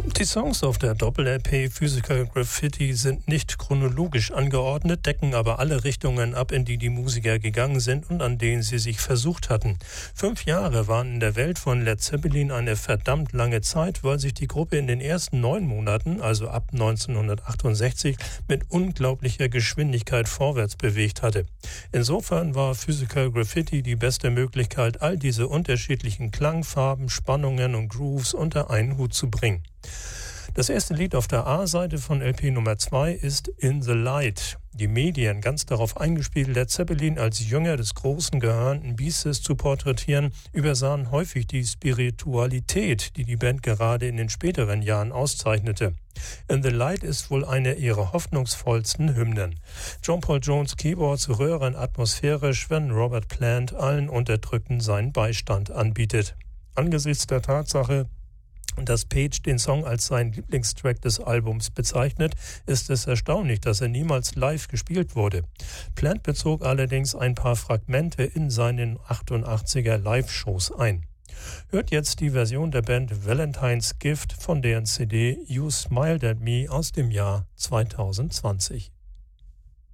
Die Songs auf der Doppel-LP Physical Graffiti sind nicht chronologisch angeordnet, decken aber alle Richtungen ab, in die die Musiker gegangen sind und an denen sie sich versucht hatten. 5 Jahre waren in der Welt von Led Zeppelin eine verdammt lange Zeit, weil sich die Gruppe in den ersten 9 Monaten, also ab 1968, mit unglaublicher Geschwindigkeit vorwärts bewegt hatte. Insofern war Physical Graffiti die beste Möglichkeit, all diese unterschiedlichen Klangfarben, Spannungen und Grooves unter einen Hut zu bringen. Das erste Lied auf der A-Seite von LP Nummer 2 ist In the Light. Die Medien, ganz darauf eingespielt, Led Zeppelin als Jünger des großen gehörnten Biestes zu porträtieren, übersahen häufig die Spiritualität, die die Band gerade in den späteren Jahren auszeichnete. In the Light ist wohl eine ihrer hoffnungsvollsten Hymnen. John Paul Jones Keyboards röhren atmosphärisch, wenn Robert Plant allen Unterdrückten seinen Beistand anbietet. Angesichts der Tatsache, dass Page den Song als seinen Lieblingstrack des Albums bezeichnet, ist es erstaunlich, dass er niemals live gespielt wurde. Plant bezog allerdings ein paar Fragmente in seinen 88er Live-Shows ein. Hört jetzt die Version der Band Valentine's Gift von deren CD You Smiled at Me aus dem Jahr 2020.